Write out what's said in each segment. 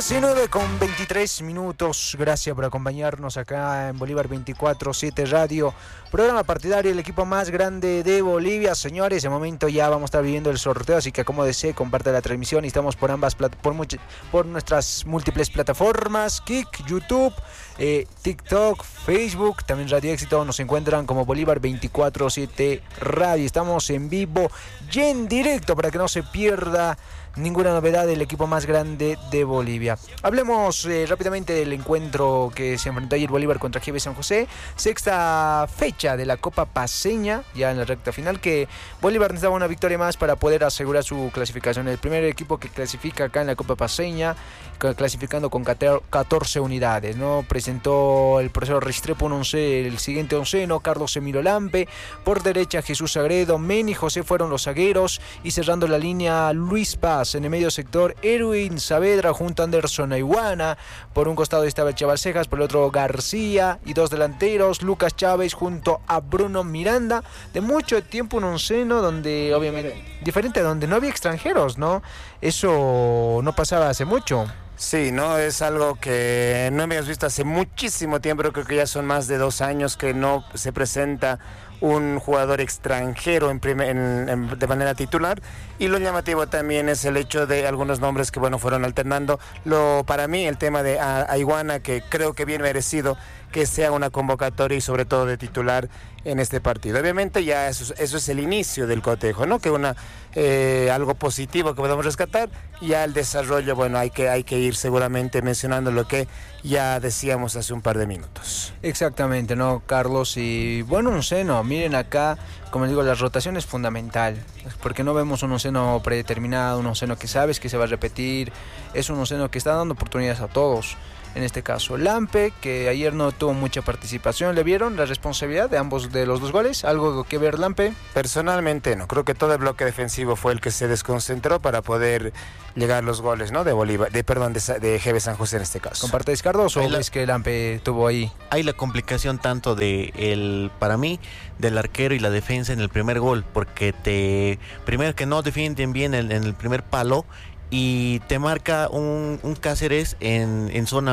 19:23. Gracias por acompañarnos acá en Bolívar 24/7 Radio, programa partidario, el equipo más grande de Bolivia. Señores, de momento ya vamos a estar viviendo el sorteo, así que acomódese, comparte la transmisión y estamos por ambas por nuestras múltiples plataformas: Kik, YouTube, TikTok, Facebook, también Radio Éxito. Nos encuentran como Bolívar 24/7 Radio. Estamos en vivo y en directo para que no se pierda ninguna novedad del equipo más grande de Bolivia. Hablemos rápidamente del encuentro que se enfrentó ayer Bolívar contra GB San José, sexta fecha de la Copa Paceña, ya en la recta final, que Bolívar necesitaba una victoria más para poder asegurar su clasificación. El primer equipo que clasifica acá en la Copa Paceña, clasificando con 14 unidades, ¿no? Presentó el profesor Restrepo el siguiente onceno: Carlos Emilio Lampe, por derecha Jesús Sagredo, Meni José fueron los zagueros, y cerrando la línea Luis Paz. En el medio sector, Erwin Saavedra junto a Anderson Aiguana. Por un costado estaba el Chaval Cejas, por el otro García, y dos delanteros, Lucas Chávez junto a Bruno Miranda. De mucho tiempo un onceno donde obviamente diferente, donde no había extranjeros, ¿no? Eso no pasaba hace mucho. Sí, no, es algo que no habíamos visto hace muchísimo tiempo. Creo que ya son más de 2 años que no se presenta un jugador extranjero de manera titular. Y lo llamativo también es el hecho de algunos nombres que fueron alternando. Para mí el tema de Aiguana, que creo que bien merecido que sea una convocatoria y sobre todo de titular en este partido. Obviamente ya eso es el inicio del cotejo, ¿no? Que algo positivo que podemos rescatar. Ya el desarrollo, hay que ir seguramente mencionando lo que ya decíamos hace un par de minutos. Exactamente, ¿no, Carlos? Y un onceno, miren acá, como digo, la rotación es fundamental, porque no vemos un onceno predeterminado, un onceno que sabes que se va a repetir, es un onceno que está dando oportunidades a todos. En este caso, Lampe, que ayer no tuvo mucha participación. ¿Le vieron la responsabilidad de los dos goles? ¿Algo que ver, Lampe? Personalmente no, creo que todo el bloque defensivo fue el que se desconcentró para poder llegar a los goles, ¿no? De Bolívar, de GB San José en este caso. ¿Compartes, Carlos, o ves que Lampe tuvo ahí? Hay la complicación tanto para mí, del arquero y la defensa en el primer gol, porque primero que no defienden bien en el primer palo, y te marca un Cáceres en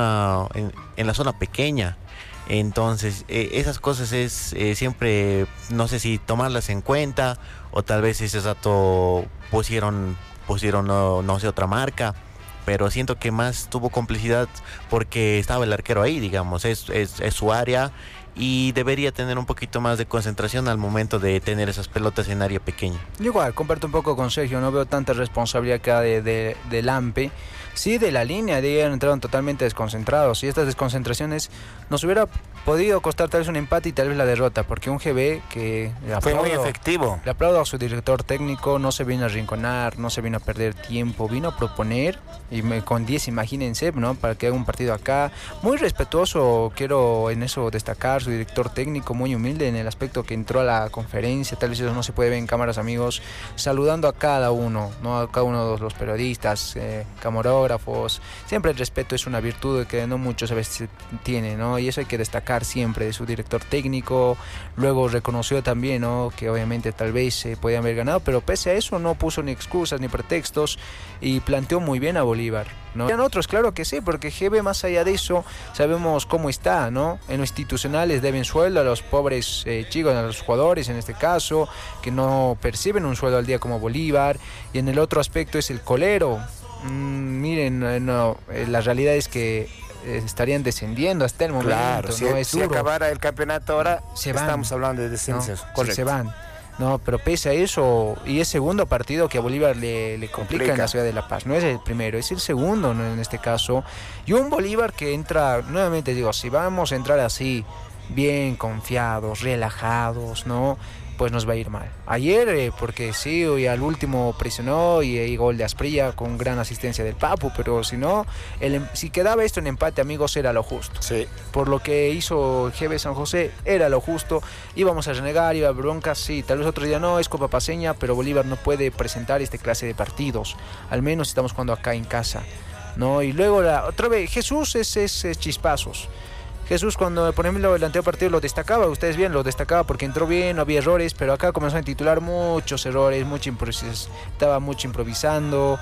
la zona pequeña. Entonces esas cosas es siempre, no sé si tomarlas en cuenta, o tal vez ese rato pusieron no sé, otra marca, pero siento que más tuvo complicidad porque estaba el arquero ahí, digamos, es su área, y debería tener un poquito más de concentración al momento de tener esas pelotas en área pequeña. Yo igual, comparto un poco con Sergio, no veo tanta responsabilidad acá de Lampe. Sí, de la línea, de haber entrado totalmente desconcentrados, y estas desconcentraciones nos hubiera podido costar tal vez un empate y tal vez la derrota, porque un GB que fue muy efectivo. Le aplaudo a su director técnico, no se vino a arrinconar, no se vino a perder tiempo, vino a proponer, y con 10, imagínense, ¿no? Para que haga un partido acá, muy respetuoso, quiero en eso destacar, su director técnico, muy humilde en el aspecto que entró a la conferencia, tal vez eso no se puede ver en cámaras, amigos, saludando a cada uno, ¿no? A cada uno de los periodistas, camarógrafos. Siempre el respeto es una virtud que no muchos a veces tiene, ¿no? Y eso hay que destacar siempre de su director técnico. Luego reconoció también, ¿no?, que obviamente tal vez se podían haber ganado, pero pese a eso no puso ni excusas ni pretextos y planteó muy bien a Bolívar, ¿no? Y a otros, claro que sí, porque GB, más allá de eso, sabemos cómo está, ¿no? En lo institucional les deben sueldo a los pobres chicos, a los jugadores en este caso, que no perciben un sueldo al día como Bolívar. Y en el otro aspecto es el colero. Miren, la realidad es que estarían descendiendo hasta el momento. Claro, si acabara el campeonato ahora, estamos hablando de descensos. No, correcto. Se van. No, pero pese a eso, y es segundo partido que a Bolívar le complica en la ciudad de La Paz. No es el primero, es el segundo, ¿no?, en este caso. Y un Bolívar que entra, nuevamente digo, si vamos a entrar así, bien confiados, relajados, ¿no?, pues nos va a ir mal. Ayer, porque sí, y al último presionó y gol de Asprilla con gran asistencia del Papu, pero si no, si quedaba esto en empate, amigos, era lo justo. Sí. Por lo que hizo GB San José, era lo justo. Íbamos a renegar, iba a broncas, sí, tal vez otro día no, es Copa Paceña, pero Bolívar no puede presentar este clase de partidos, al menos estamos jugando acá en casa, ¿no? Y luego otra vez, Jesús es chispazos. Jesús, cuando por ejemplo el anterior partido lo destacaba, ustedes bien, lo destacaba porque entró bien, no había errores, pero acá comenzó a titular muchos errores, estaba mucho improvisando,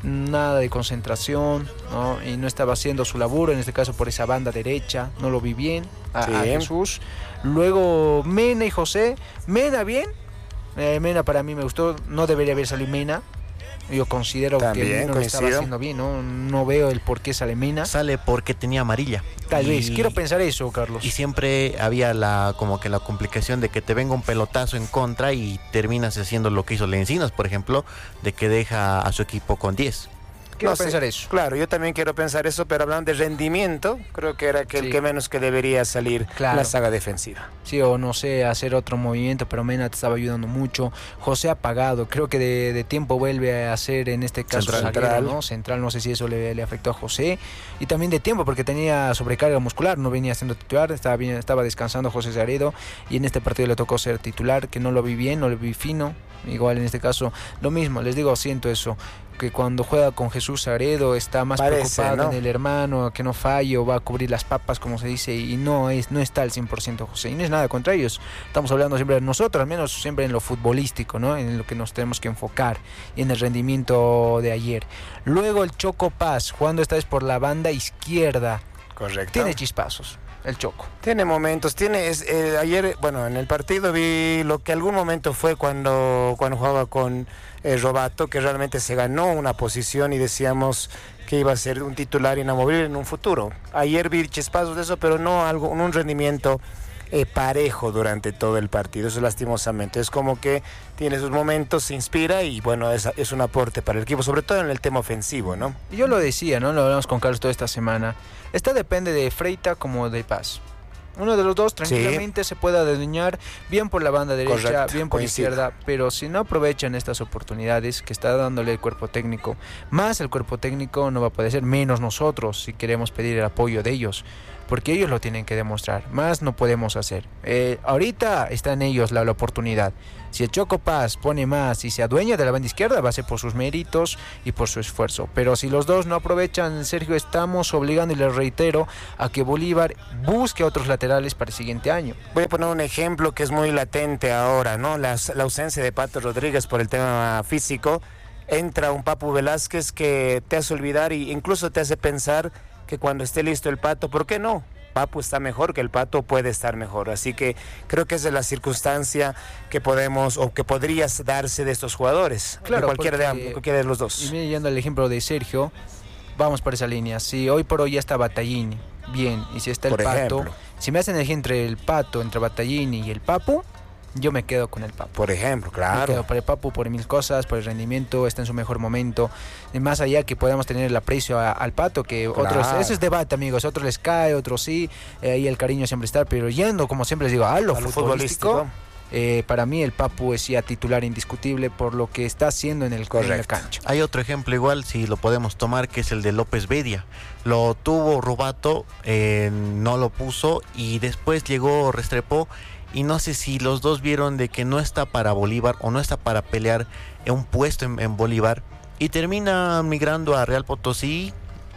nada de concentración, ¿no? Y no estaba haciendo su laburo, en este caso por esa banda derecha, no lo vi bien a Jesús. Luego Mena y José, Mena bien, Mena para mí me gustó, no debería haber salido Mena. Yo considero también, que Mena lo estaba haciendo bien, no veo el por qué sale Mena. Sale porque tenía amarilla. Tal vez, quiero pensar eso, Carlos. Y siempre había como que la complicación de que te venga un pelotazo en contra y terminas haciendo lo que hizo Lencinas, por ejemplo, de que deja a su equipo con 10. Quiero pensar eso. Claro, yo también quiero pensar eso, pero hablando de rendimiento, creo que era el que menos que debería salir la saga defensiva. Sí, o no sé, hacer otro movimiento, pero Mena te estaba ayudando mucho. José apagado, creo que de tiempo vuelve a hacer en este caso central, ¿no? Central, no sé si eso le afectó a José. Y también de tiempo, porque tenía sobrecarga muscular, no venía siendo titular, estaba descansando José Zaredo, y en este partido le tocó ser titular, que no lo vi bien, no lo vi fino. Igual en este caso, lo mismo, les digo, siento eso, que cuando juega con Jesús Zaredo está más preocupado, ¿no?, en el hermano, que no falle o va a cubrir las papas, como se dice, y no está al 100% José, y no es nada contra ellos, estamos hablando siempre de nosotros, al menos siempre en lo futbolístico, ¿no?, en lo que nos tenemos que enfocar, y en el rendimiento de ayer. Luego el Choco Paz, jugando esta vez por la banda izquierda. Correcto. Tiene chispazos el Choco. Tiene momentos, ayer, bueno, en el partido vi lo que algún momento fue cuando jugaba con Robato, que realmente se ganó una posición y decíamos que iba a ser un titular inamovible en un futuro. Ayer vi chispazos de eso, pero no un rendimiento parejo durante todo el partido, eso lastimosamente. Es como que tiene sus momentos, se inspira y bueno, es un aporte para el equipo, sobre todo en el tema ofensivo, ¿no? Yo lo decía, ¿no? Lo hablamos con Carlos toda esta semana. Esta depende de Freita como de Paz. Uno de los dos tranquilamente se puede adueñar bien por la banda derecha, correcto, bien por izquierda, pero si no aprovechan estas oportunidades que está dándole el cuerpo técnico, más el cuerpo técnico no va a poder ser, menos nosotros si queremos pedir el apoyo de ellos, porque ellos lo tienen que demostrar, más no podemos hacer. Ahorita está en ellos la oportunidad. Si el Choco Paz pone más y se adueña de la banda izquierda, va a ser por sus méritos y por su esfuerzo. Pero si los dos no aprovechan, Sergio, estamos obligando, y les reitero, a que Bolívar busque otros laterales para el siguiente año. Voy a poner un ejemplo que es muy latente ahora, ¿no? La ausencia de Pato Rodríguez por el tema físico. Entra un Papu Velázquez que te hace olvidar e incluso te hace pensar que cuando esté listo el Pato, ¿por qué no? Papu está mejor, que el Pato puede estar mejor. Así que creo que esa es la circunstancia que podemos o que podría darse de estos jugadores. Claro, de cualquiera de los dos. Y yendo al ejemplo de Sergio, vamos por esa línea. Si hoy por hoy ya está Battaglini, bien, y si está el Pato, si me hacen elegir entre el Pato, entre Battaglini y el Papu, yo me quedo con el Papu. Por ejemplo, claro. Me quedo por el Papu por mil cosas, por el rendimiento, está en su mejor momento. Y más allá que podamos tener el aprecio al Pato, que claro, otros, eso es debate, amigos, a otros les cae, otros sí, y el cariño siempre está, pero yendo, como siempre les digo, a lo futbolístico, para mí el Papu es ya titular indiscutible por lo que está haciendo en la cancha. Hay otro ejemplo igual, si lo podemos tomar, que es el de López Bedia. Lo tuvo Robato, no lo puso y después llegó Restrepo. Y no sé si los dos vieron de que no está para Bolívar o no está para pelear en un puesto en Bolívar. Y termina migrando a Real Potosí,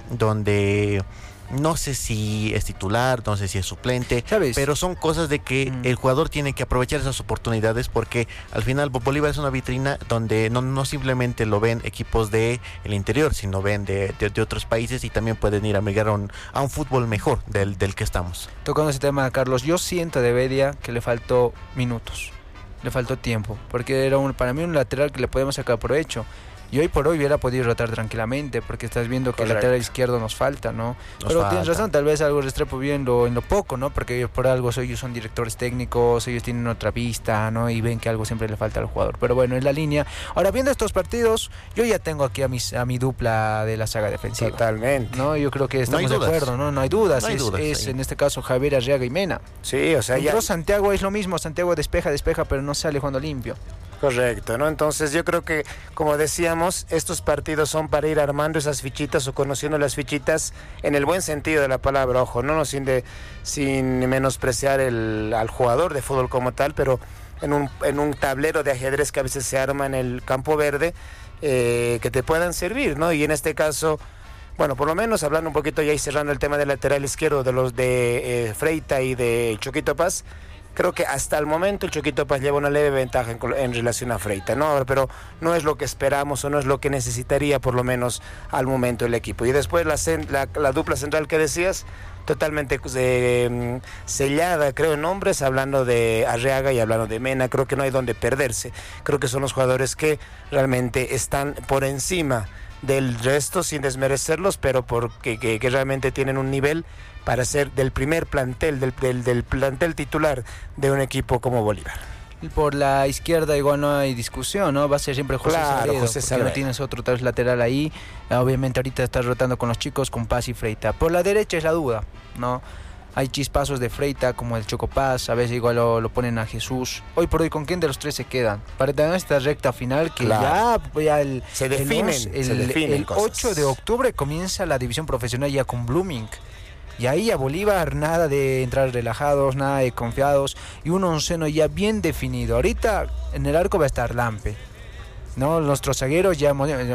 donde no sé si es titular, no sé si es suplente, ¿sabes? Pero son cosas de que el jugador tiene que aprovechar esas oportunidades, porque al final Bolívar es una vitrina donde no simplemente lo ven equipos del interior, sino ven de otros países y también pueden ir a migrar a un fútbol mejor del que estamos. Tocando ese tema, Carlos, yo siento de Bedia que le faltó minutos, le faltó tiempo, porque era para mí un lateral que le podemos sacar provecho. Y hoy por hoy hubiera podido rotar tranquilamente, porque estás viendo que el lateral izquierdo nos falta, ¿no? Pero tienes razón, tal vez algo Restrepo viendo en lo poco, ¿no? Porque por algo ellos son directores técnicos, ellos tienen otra vista, ¿no? Y ven que algo siempre le falta al jugador. Pero bueno, es la línea. Ahora, viendo estos partidos, yo ya tengo aquí a mi dupla de la saga defensiva. Totalmente. ¿No? Yo creo que estamos de acuerdo, ¿no? No hay dudas. Es en este caso Javier Arriaga y Mena. Sí, o sea, ya... Santiago es lo mismo, Santiago despeja, pero no sale jugando limpio. Correcto, ¿no? Entonces yo creo que, como decíamos, estos partidos son para ir armando esas fichitas o conociendo las fichitas en el buen sentido de la palabra, ojo, no sin menospreciar al jugador de fútbol como tal, pero en un tablero de ajedrez que a veces se arma en el campo verde, que te puedan servir, ¿no? Y en este caso, bueno, por lo menos hablando un poquito ya y cerrando el tema del lateral izquierdo de los de Freita y de Choquito Paz, creo que hasta el momento el Choquito Paz lleva una leve ventaja en relación a Freita, ¿no? Pero no es lo que esperamos o no es lo que necesitaría por lo menos al momento el equipo. Y después la dupla central que decías, totalmente sellada, creo, en nombres, hablando de Arriaga y hablando de Mena. Creo que no hay donde perderse. Creo que son los jugadores que realmente están por encima del resto, sin desmerecerlos, pero que realmente tienen un nivel para ser del primer plantel, del plantel titular de un equipo como Bolívar. Por la izquierda igual no hay discusión, ¿no? Va a ser siempre José Sagredo, porque no tienes otro tal vez lateral ahí. Obviamente ahorita estás rotando con los chicos, con Paz y Freita. Por la derecha es la duda, ¿no? Hay chispazos de Freita como el Choco Paz, a veces igual lo ponen a Jesús. Hoy por hoy, ¿con quién de los tres se quedan? Para tener esta recta final que ya se definen el 8 de octubre comienza la división profesional ya con Blooming. Y ahí a Bolívar nada de entrar relajados, nada de confiados y un onceno ya bien definido. Ahorita en el arco va a estar Lampe, ¿no? Nuestros zagueros ya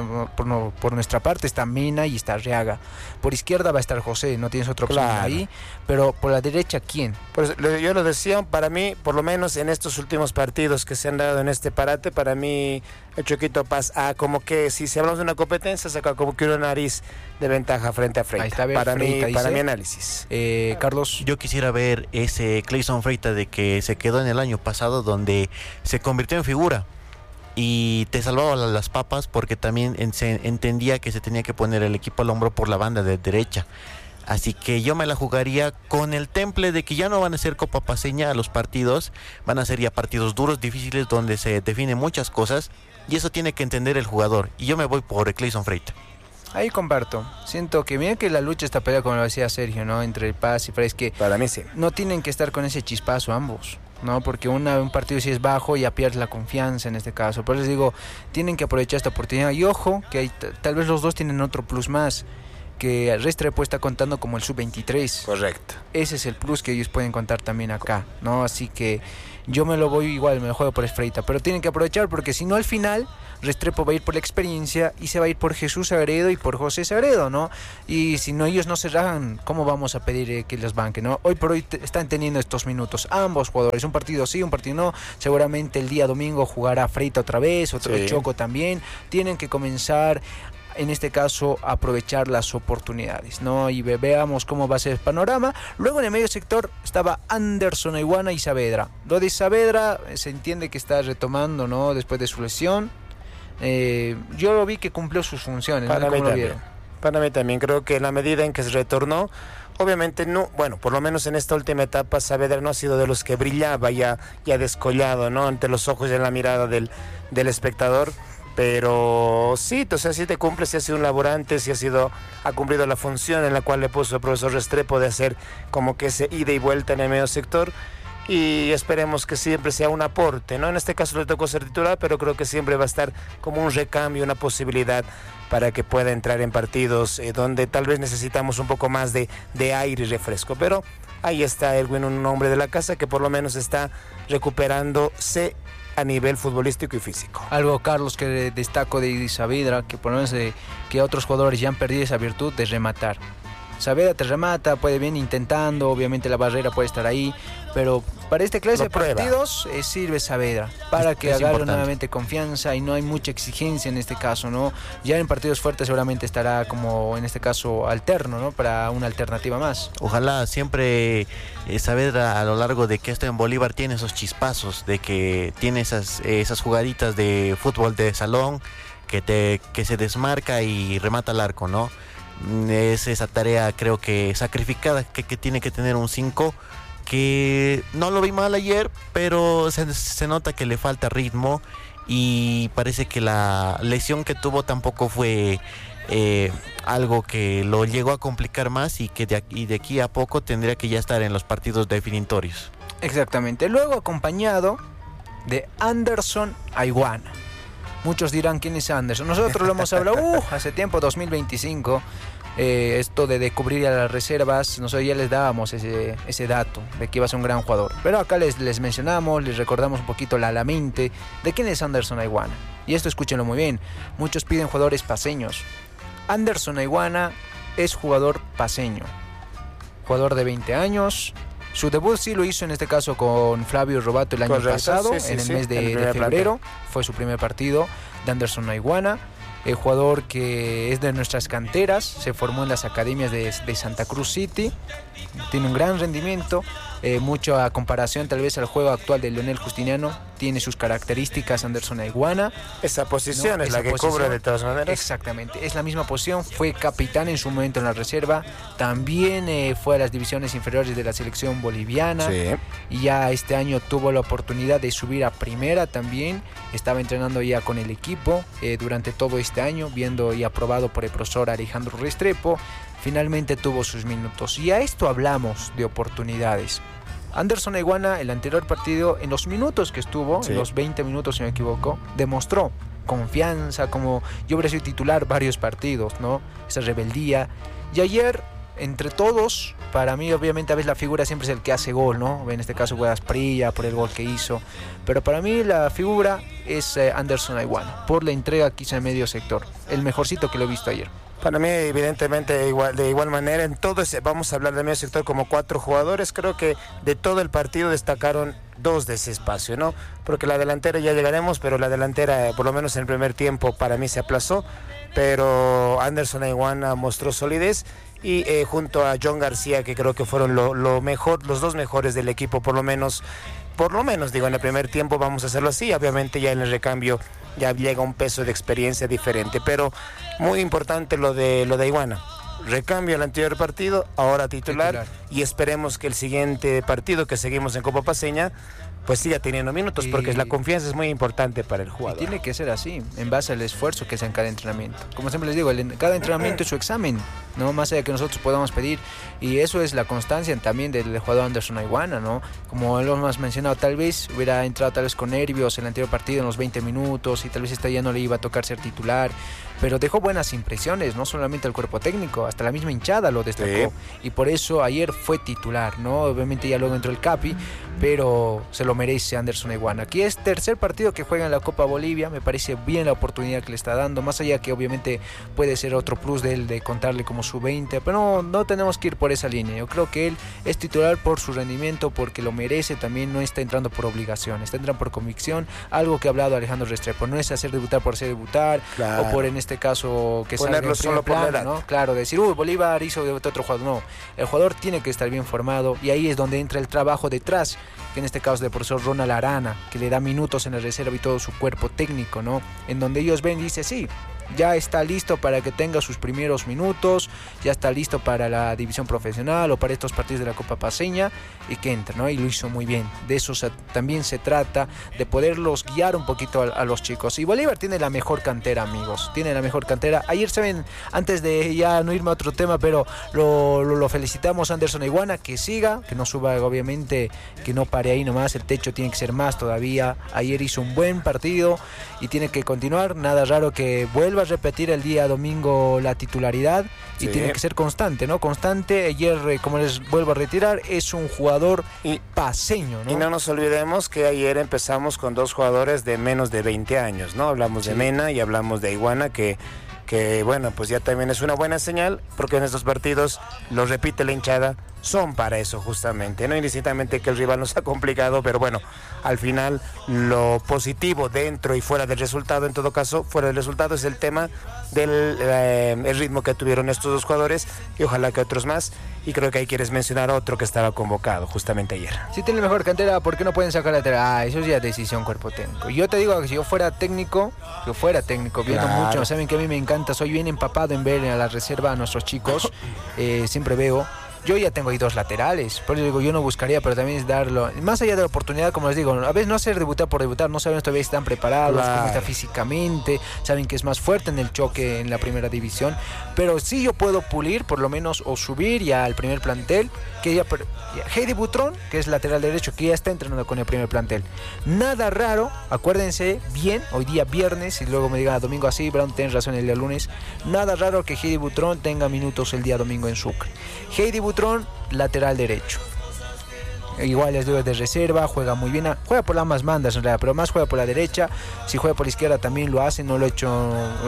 por nuestra parte está Mena y está Arriaga. Por izquierda va a estar José, no tienes otra opción ahí. Pero por la derecha, ¿quién? Pues yo lo decía, para mí, por lo menos en estos últimos partidos que se han dado en este parate, para mí el Choquito Paz, como que si hablamos de una competencia, saca como que una nariz de ventaja frente a Freita. Ahí está, para mi análisis. Carlos. Yo quisiera ver ese Clayson Freita de que se quedó en el año pasado, donde se convirtió en figura y te salvaba las papas, porque también se entendía que se tenía que poner el equipo al hombro por la banda de derecha. Así que yo me la jugaría con el temple de que ya no van a ser Copa Paceña a los partidos, van a ser ya partidos duros, difíciles, donde se definen muchas cosas, y eso tiene que entender el jugador. Y yo me voy por Clayson Freita. Ahí comparto. Siento que miren que la lucha está peleada, como lo decía Sergio, ¿no? Entre el Paz y Freis, que para mí sí. No tienen que estar con ese chispazo ambos, ¿no? Porque un partido si es bajo ya pierdes la confianza en este caso. Por eso les digo, tienen que aprovechar esta oportunidad. Y ojo, que tal vez los dos tienen otro plus más, que Restrepo está contando como el sub-23. Correcto. Ese es el plus que ellos pueden contar también acá, ¿no? Así que yo me lo voy igual, me lo juego por Freita. Pero tienen que aprovechar, porque si no al final Restrepo va a ir por la experiencia y se va a ir por Jesús Sagredo y por José Sagredo, ¿no? Y si no ellos no se rajan, ¿cómo vamos a pedir que los banquen, no? Hoy por hoy están teniendo estos minutos ambos jugadores, un partido sí, un partido no. Seguramente el día domingo jugará Freita otra vez, otro Choco también. Tienen que comenzar, en este caso, aprovechar las oportunidades, ¿no? Y veamos cómo va a ser el panorama. Luego en el medio sector estaba Anderson Aiguana y Saavedra. Lo de Saavedra se entiende que está retomando, ¿no? Después de su lesión. Yo lo vi que cumplió sus funciones. Para mí también. Creo que en la medida en que se retornó, obviamente no, bueno, por lo menos en esta última etapa Saavedra no ha sido de los que brillaba ya descollado, ¿no? Ante los ojos y en la mirada del espectador. Pero sí, o sea, sí te cumple, sí ha sido un laborante, sí ha cumplido la función en la cual le puso el profesor Restrepo de hacer como que ese ida y vuelta en el medio sector, y esperemos que siempre sea un aporte, ¿no? En este caso le tocó ser titular, pero creo que siempre va a estar como un recambio, una posibilidad para que pueda entrar en partidos donde tal vez necesitamos un poco más de aire y refresco. Pero ahí está Elwin, un hombre de la casa que por lo menos está recuperándose a nivel futbolístico y físico. Algo, Carlos, que destaco de Saavedra, que por lo menos que otros jugadores ya han perdido esa virtud de rematar. Saavedra te remata, puede bien intentando, obviamente la barrera puede estar ahí, pero para este clase de partidos sirve Saavedra para que agarre nuevamente confianza, y no hay mucha exigencia en este caso, ¿no? Ya en partidos fuertes seguramente estará como en este caso alterno, ¿no? Para una alternativa más. Ojalá siempre Saavedra a lo largo de que está en Bolívar tiene esos chispazos, de que tiene esas jugaditas de fútbol de salón que se desmarca y remata al arco, ¿no? Es esa tarea, creo que sacrificada, que tiene que tener un 5, que no lo vi mal ayer, pero se nota que le falta ritmo, y parece que la lesión que tuvo tampoco fue algo que lo llegó a complicar más, y que de aquí a poco tendría que ya estar en los partidos definitorios. Exactamente, luego acompañado de Anderson Aiguana. Muchos dirán, ¿quién es Anderson? Nosotros lo hemos hablado hace tiempo, 2025. Esto de cubrir a las reservas, nosotros ya les dábamos ese dato de que iba a ser un gran jugador. Pero acá les mencionamos, les recordamos un poquito la mente de quién es Anderson Aiguana. Y esto escúchenlo muy bien. Muchos piden jugadores paceños. Anderson Aiguana es jugador paceño. Jugador de 20 años, Su debut sí lo hizo en este caso con Flavio Robato el año pasado, en el mes de febrero. Fue su primer partido de Anderson Naiguana. El jugador que es de nuestras canteras, se formó en las academias de Santa Cruz City, tiene un gran rendimiento, mucho a comparación tal vez al juego actual de Leonel Justiniano, tiene sus características Anderson Naiguana. Esa posición es la que cubre de todas maneras. Exactamente, es la misma posición, fue capitán en su momento en la reserva, también fue a las divisiones inferiores de la selección boliviana, y ya este año tuvo la oportunidad de subir a primera también, estaba entrenando ya con el equipo durante todo este año, viendo y aprobado por el profesor Alejandro Restrepo, finalmente tuvo sus minutos. Y a esto hablamos de oportunidades. Anderson Naiguana, el anterior partido, en los minutos que estuvo, en los 20 minutos si no me equivoco, demostró confianza, como yo hubiera sido titular varios partidos, ¿no? Esa rebeldía. Y ayer, entre todos, para mí obviamente a veces la figura siempre es el que hace gol, ¿no? En este caso Guedas Prilla por el gol que hizo, pero para mí la figura es Anderson Naiguana, por la entrega que hizo en medio sector, el mejorcito que lo he visto ayer. Para mí, evidentemente, de igual manera, en todo ese, vamos a hablar del medio sector como 4 jugadores, creo que de todo el partido destacaron 2 de ese espacio, ¿no? Porque la delantera ya llegaremos, pero la delantera, por lo menos en el primer tiempo, para mí se aplazó, pero Anderson Naiguana mostró solidez y junto a John García, que creo que fueron lo mejor, los 2 mejores del equipo, por lo menos digo, en el primer tiempo vamos a hacerlo así, obviamente ya en el recambio ya llega un peso de experiencia diferente, pero muy importante lo de Naiguana. Recambio el anterior partido, ahora titular, y esperemos que el siguiente partido que seguimos en Copa Paceña pues siga teniendo minutos, porque la confianza es muy importante para el jugador. Y tiene que ser así, en base al esfuerzo que sea en cada entrenamiento. Como siempre les digo, cada entrenamiento es su examen, ¿no? Más allá de que nosotros podamos pedir, y eso es la constancia también del jugador Anderson Naiguana, ¿no? Como lo hemos mencionado, tal vez hubiera entrado tal vez con nervios en el anterior partido en los 20 minutos, y tal vez esta ya no le iba a tocar ser titular, pero dejó buenas impresiones, no solamente el cuerpo técnico, hasta la misma hinchada lo destacó, y por eso ayer fue titular, ¿no? Obviamente ya luego entró el Capi, pero se lo merece Anderson Naiguana. Aquí es tercer partido que juega en la Copa Bolivia, me parece bien la oportunidad que le está dando, más allá que obviamente puede ser otro plus de él, de contarle como su 20, pero no tenemos que ir por esa línea. Yo creo que él es titular por su rendimiento, porque lo merece, también no está entrando por obligación, está entrando por convicción, algo que ha hablado Alejandro Restrepo, no es hacer debutar por hacer debutar, o por en este caso que salga en solo plano, por la edad, ¿no? Claro, decir, Bolívar hizo debutar otro jugador, no, el jugador tiene que estar bien formado, y ahí es donde entra el trabajo detrás, que en este caso del profesor Ronald Arana, que le da minutos en la reserva y todo su cuerpo técnico, ¿no? En donde ellos ven y dice, sí, ya está listo para que tenga sus primeros minutos, ya está listo para la división profesional o para estos partidos de la Copa Paceña, y que entre, ¿no? Y lo hizo muy bien. De eso también se trata, de poderlos guiar un poquito a los chicos. Y Bolívar tiene la mejor cantera, amigos, tiene la mejor cantera. Ayer se ven, antes de ya no irme a otro tema, pero lo felicitamos a Anderson Naiguana, que siga, que no suba, obviamente, que no pare ahí nomás, el techo tiene que ser más todavía. Ayer hizo un buen partido y tiene que continuar, nada raro que vuelva a repetir el día domingo la titularidad, y tiene que ser constante, ¿no? Constante. Ayer, como les vuelvo a retirar, es un jugador paceño, ¿no? Y no nos olvidemos que ayer empezamos con 2 jugadores de menos de 20 años, ¿no? Hablamos de Mena y hablamos de Naiguana, que bueno, pues ya también es una buena señal, porque en estos partidos, lo repite la hinchada, son para eso justamente, no indistintamente que el rival nos ha complicado, pero bueno, al final lo positivo dentro y fuera del resultado, en todo caso, fuera del resultado es el tema del el ritmo que tuvieron estos 2 jugadores, y ojalá que otros más, y creo que ahí quieres mencionar otro que estaba convocado justamente ayer. Si tiene mejor cantera, ¿por qué no pueden sacar la lateral? Eso ya es decisión cuerpo técnico. Yo te digo que si yo fuera técnico, viendo mucho, saben que a mí me encanta, soy bien empapado en ver a la reserva a nuestros chicos, siempre veo. Yo ya tengo ahí 2 laterales, por eso digo, yo no buscaría, pero también es darlo, más allá de la oportunidad, como les digo, a veces no hacer debutar por debutar, no saben todavía si están preparados, cómo está físicamente, saben que es más fuerte en el choque en la primera división, pero sí yo puedo pulir, por lo menos, o subir ya al primer plantel, que ya Heidi Butrón, que es lateral derecho, que ya está entrenando con el primer plantel. Nada raro, acuérdense bien, hoy día viernes, y luego me digan domingo así, Brown, tenés razón el día lunes, nada raro que Heidi Butrón tenga minutos el día domingo en Sucre. Heidi Butrón, lateral derecho. Igual es de reserva, juega muy bien, juega por ambas bandas en realidad, pero más juega por la derecha. Si juega por la izquierda también lo hace, no lo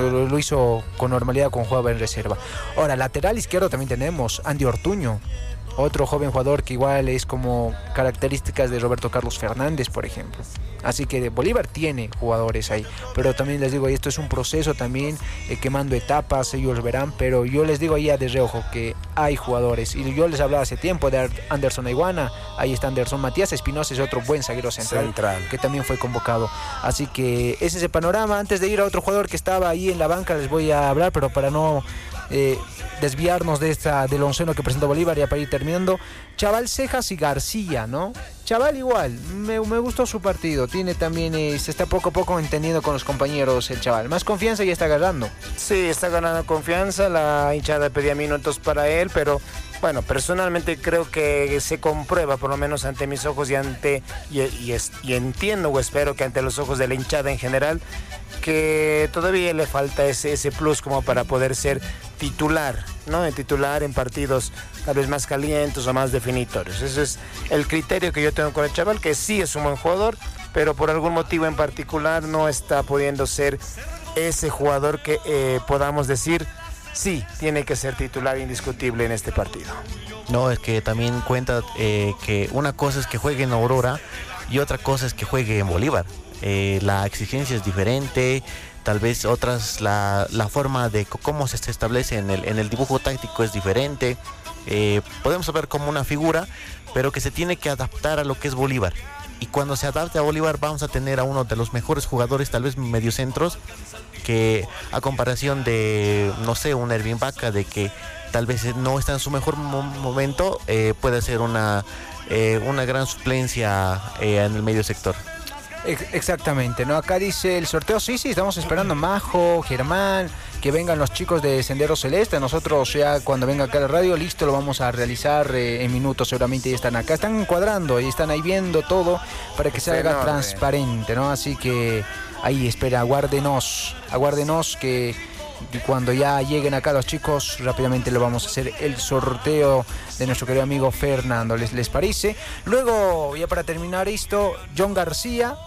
hizo con normalidad cuando jugaba en reserva. Ahora, lateral izquierdo también tenemos Andy Ortuño. Otro joven jugador que igual es como características de Roberto Carlos Fernández, por ejemplo. Así que Bolívar tiene jugadores ahí, pero también les digo, esto es un proceso también, quemando etapas, ellos verán, pero yo les digo ya de reojo que hay jugadores, y yo les hablaba hace tiempo de Anderson Aiguana, ahí está Anderson. Matías Espinosa es otro buen zaguero central que también fue convocado, así que ese es el panorama. Antes de ir a otro jugador que estaba ahí en la banca les voy a hablar, pero para no desviarnos del onceno que presentó Bolívar, ya para ir terminando, Chaval, Cejas y García, ¿no? Chaval igual, me gustó su partido, tiene también, se está poco a poco entendiendo con los compañeros el chaval, más confianza y está agarrando. Sí, está ganando confianza, la hinchada pedía minutos para él, pero bueno, personalmente creo que se comprueba, por lo menos ante mis ojos y entiendo o espero que ante los ojos de la hinchada en general, que todavía le falta ese plus como para poder ser titular, ¿no? Titular en partidos tal vez más calientes o más definitorios. Ese es el criterio que yo tengo con el chaval, que sí es un buen jugador, pero por algún motivo en particular no está pudiendo ser ese jugador que podamos decir, sí, tiene que ser titular indiscutible en este partido. No, es que también cuenta que una cosa es que juegue en Aurora y otra cosa es que juegue en Bolívar. La exigencia es diferente, tal vez otras, la forma de cómo se establece en el dibujo táctico es diferente. Podemos ver como una figura, pero que se tiene que adaptar a lo que es Bolívar. Y cuando se adapte a Bolívar vamos a tener a uno de los mejores jugadores, tal vez mediocentros, que a comparación de, no sé, un Ervin Vaca, de que tal vez no está en su mejor momento, puede ser una gran suplencia en el medio sector. Exactamente, ¿no? Acá dice el sorteo, sí, estamos esperando Majo, Germán, que vengan los chicos de Sendero Celeste. Nosotros ya cuando venga acá a la radio, listo, lo vamos a realizar en minutos, seguramente ya están acá, están encuadrando y están ahí viendo todo para que se haga transparente, ¿no? Así que ahí espera, aguárdenos que cuando ya lleguen acá los chicos, rápidamente lo vamos a hacer el sorteo de nuestro querido amigo Fernando, ¿les parece? Luego, ya para terminar esto, John García,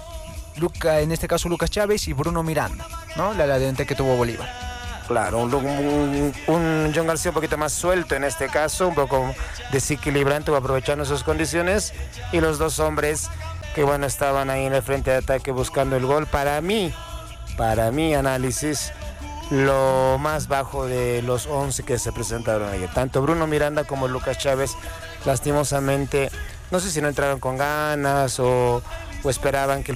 en este caso Lucas Chávez y Bruno Miranda, ¿no? La delantera que tuvo Bolívar. Claro, un John García un poquito más suelto en este caso, un poco desequilibrante, aprovechando sus condiciones, y los dos hombres que bueno estaban ahí en el frente de ataque buscando el gol. Para mi análisis, lo más bajo de los 11 que se presentaron ayer, tanto Bruno Miranda como Lucas Chávez, lastimosamente, no sé si no entraron con ganas o esperaban que